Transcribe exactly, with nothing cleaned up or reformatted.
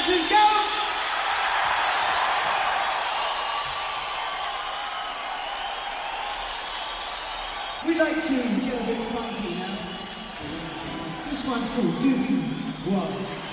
dancers go! We'd like to get a bit funky now. This one's called Doogie Wah.